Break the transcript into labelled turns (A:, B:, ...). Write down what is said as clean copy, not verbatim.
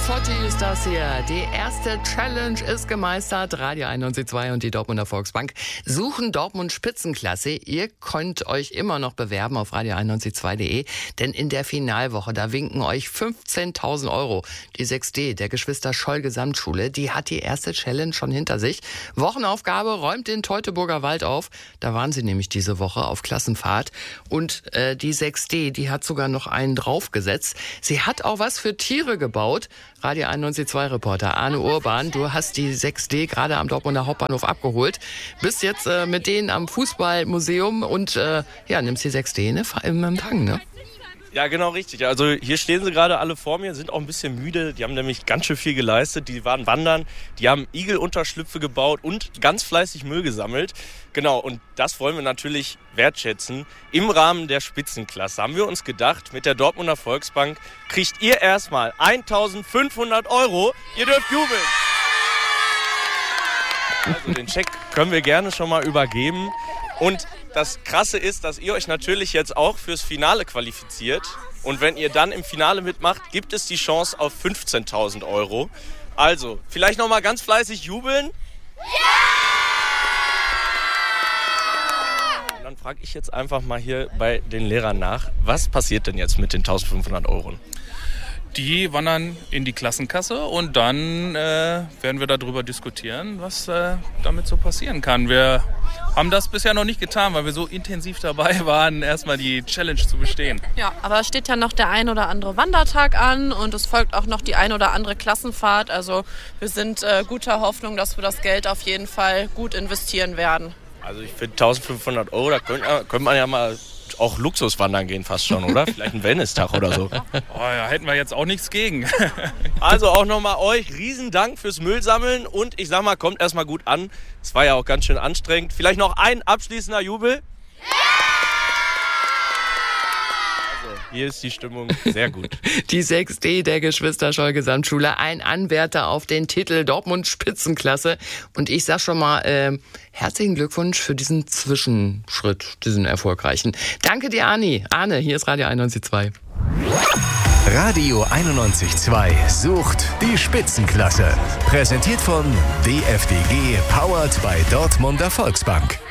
A: Totti ist das hier. Die erste Challenge ist gemeistert. Radio 91.2 und die Dortmunder Volksbank suchen Dortmund Spitzenklasse. Ihr könnt euch immer noch bewerben auf radio91.2.de, denn in der Finalwoche, da winken euch 15.000 €. Die 6D der Geschwister Scholl Gesamtschule, die hat die erste Challenge schon hinter sich. Wochenaufgabe, räumt den Teutoburger Wald auf. Da waren sie nämlich diese Woche auf Klassenfahrt. Und die 6D, die hat sogar noch einen draufgesetzt. Sie hat auch was für Tiere gebaut. Radio 91.2-Reporter Arne Urban, du hast die 6D gerade am Dortmunder Hauptbahnhof abgeholt. Bist jetzt mit denen am Fußballmuseum und nimmst die 6D im Empfang, ne?
B: Ja, genau richtig. Also hier stehen sie gerade alle vor mir, sind auch ein bisschen müde. Die haben nämlich ganz schön viel geleistet. Die waren wandern, die haben Igelunterschlüpfe gebaut und ganz fleißig Müll gesammelt. Genau, und das wollen wir natürlich wertschätzen. Im Rahmen der Spitzenklasse haben wir uns gedacht, mit der Dortmunder Volksbank kriegt ihr erstmal 1.500 €. Ihr dürft jubeln. Also den Scheck können wir gerne schon mal übergeben. Und das Krasse ist, dass ihr euch natürlich jetzt auch fürs Finale qualifiziert. Und wenn ihr dann im Finale mitmacht, gibt es die Chance auf 15.000 €. Also, vielleicht noch mal ganz fleißig jubeln. Ja! Und dann frage ich jetzt einfach mal hier bei den Lehrern nach, was passiert denn jetzt mit den 1.500 €?
C: Die wandern in die Klassenkasse und dann werden wir darüber diskutieren, was damit so passieren kann. Wir haben das bisher noch nicht getan, weil wir so intensiv dabei waren, erstmal die Challenge zu bestehen.
D: Ja, aber es steht ja noch der ein oder andere Wandertag an und es folgt auch noch die ein oder andere Klassenfahrt. Also wir sind guter Hoffnung, dass wir das Geld auf jeden Fall gut investieren werden.
B: Also ich finde 1.500 €, da könnte man ja mal auch Luxuswandern gehen fast schon, oder? Vielleicht ein Wellness-Tag oder so.
C: Oh ja, hätten wir jetzt auch nichts gegen.
B: Also auch nochmal euch riesen Dank fürs Müllsammeln und ich sag mal, kommt erstmal gut an. Es war ja auch ganz schön anstrengend. Vielleicht noch ein abschließender Jubel. Also, hier ist die Stimmung sehr gut.
A: Die 6D der Geschwister Scholl Gesamtschule, ein Anwärter auf den Titel Dortmund Spitzenklasse. Und ich sag schon mal, herzlichen Glückwunsch für diesen Zwischenschritt, diesen erfolgreichen. Danke dir, Arne, hier ist Radio 91.2.
E: Radio 91.2 sucht die Spitzenklasse. Präsentiert von DFDG, powered by Dortmunder Volksbank.